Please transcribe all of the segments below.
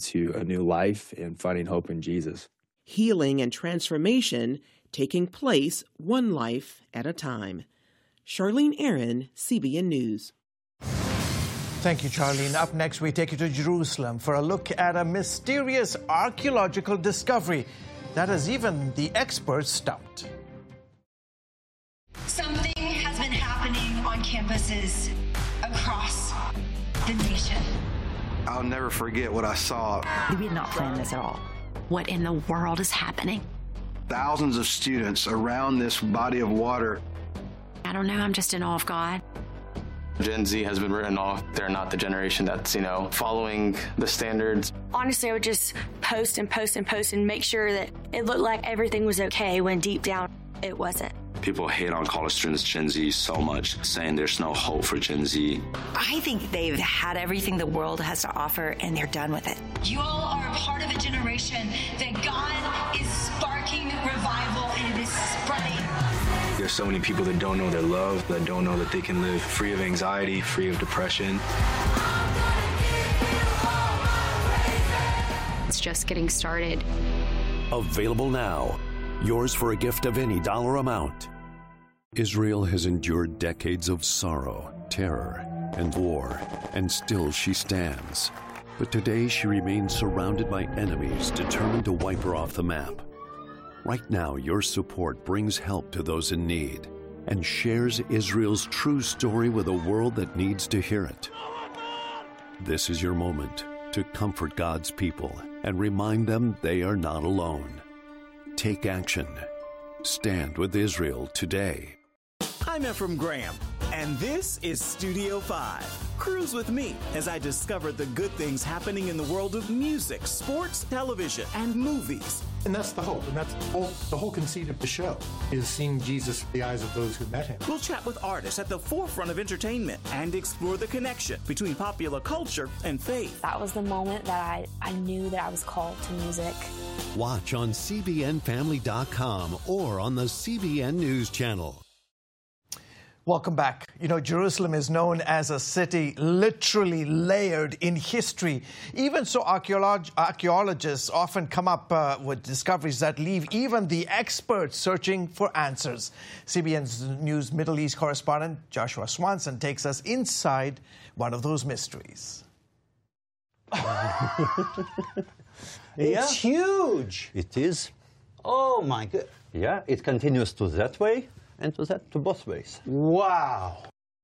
to a new life and finding hope in Jesus. Healing and transformation taking place one life at a time. Charlene Aaron, CBN News. Thank you, Charlene. Up next, we take you to Jerusalem for a look at a mysterious archaeological discovery that has even the experts stumped. Something has been happening on campuses across the nation. I'll never forget what I saw. We did not plan this at all. What in the world is happening? Thousands of students around this body of water. I don't know, I'm just in awe of God. Gen Z has been written off. They're not the generation that's, following the standards. Honestly, I would just post and post and post and make sure that it looked like everything was okay when deep down it wasn't. People hate on college students, Gen Z, so much, saying there's no hope for Gen Z. I think they've had everything the world has to offer, and they're done with it. You all are a part of a generation that God is sparking revival, and it is spreading. There's so many people that don't know their love, that don't know that they can live free of anxiety, free of depression. It's just getting started. Available now. Yours for a gift of any dollar amount. Israel has endured decades of sorrow, terror, and war, and still she stands. But today she remains surrounded by enemies determined to wipe her off the map. Right now, your support brings help to those in need and shares Israel's true story with a world that needs to hear it. This is your moment to comfort God's people and remind them they are not alone. Take action. Stand with Israel today. I'm Ephraim Graham, and this is Studio 5. Cruise with me as I discover the good things happening in the world of music, sports, television, and movies. And that's the hope, and that's the whole conceit of the show, is seeing Jesus through the eyes of those who met him. We'll chat with artists at the forefront of entertainment and explore the connection between popular culture and faith. That was the moment that I knew that I was called to music. Watch on CBNFamily.com or on the CBN News Channel. Welcome back. Jerusalem is known as a city literally layered in history. Even so, archaeologists often come up with discoveries that leave even the experts searching for answers. CBN's News Middle East correspondent Joshua Swanson takes us inside one of those mysteries. It's huge. It is. Oh, my God. Yeah, it continues to that way and to both ways. Wow.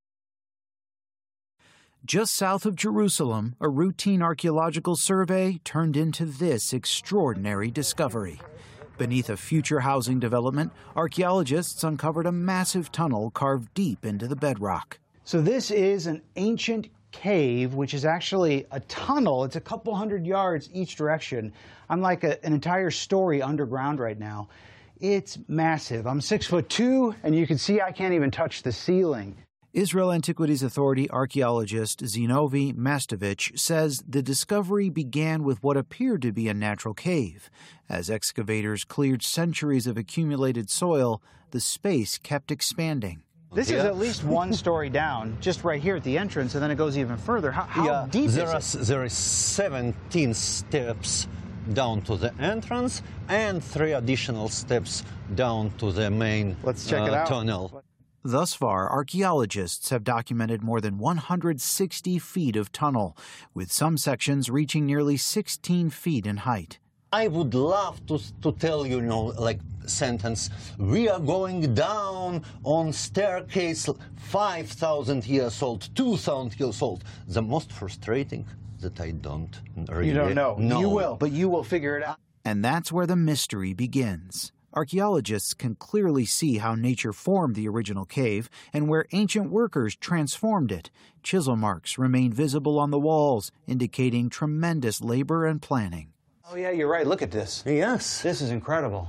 Just south of Jerusalem, a routine archaeological survey turned into this extraordinary discovery. Beneath a future housing development, archaeologists uncovered a massive tunnel carved deep into the bedrock. So this is an ancient cave, which is actually a tunnel. It's a couple hundred yards each direction. I'm like an entire story underground right now. It's massive. I'm 6'2", and you can see I can't even touch the ceiling. Israel Antiquities Authority archaeologist Zinovi Mastovich says the discovery began with what appeared to be a natural cave. As excavators cleared centuries of accumulated soil, the space kept expanding. This is at least one story down, just right here at the entrance, and then it goes even further. How deep is it? There is 17 steps down to the entrance and 3 additional steps down to the main Let's check it out. Tunnel. Thus far, archaeologists have documented more than 160 feet of tunnel, with some sections reaching nearly 16 feet in height. I would love to tell you, like sentence, we are going down on staircase 5,000 years old, 2,000 years old. The most frustrating that I don't really You don't know. No. You will, but you will figure it out. And that's where the mystery begins. Archaeologists can clearly see how nature formed the original cave and where ancient workers transformed it. Chisel marks remain visible on the walls, indicating tremendous labor and planning. Oh, yeah, you're right. Look at this. Yes. This is incredible.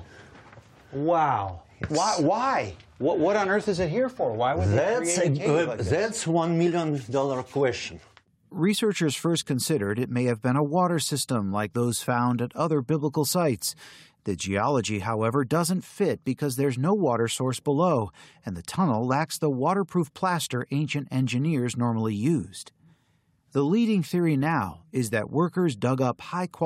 Wow. Why? What on earth is it here for? Why would they create a cave like this? That's $1 million question. Researchers first considered it may have been a water system like those found at other biblical sites. The geology, however, doesn't fit because there's no water source below, and the tunnel lacks the waterproof plaster ancient engineers normally used. The leading theory now is that workers dug up high-quality